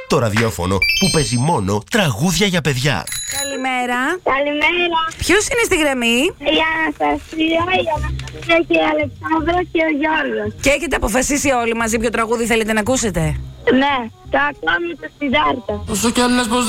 Το ραδιόφωνο που παίζει μόνο τραγούδια για παιδιά. Καλημέρα. Καλημέρα. Ποιος είναι στη γραμμή? Η Αναστασία, και η Αλεξάνδρα και ο Γιώργος. Και έχετε αποφασίσει όλοι μαζί ποιο τραγούδι θέλετε να ακούσετε? Ναι, τα ακόμη το Σιδάρτα. Όσο κι αν λες πως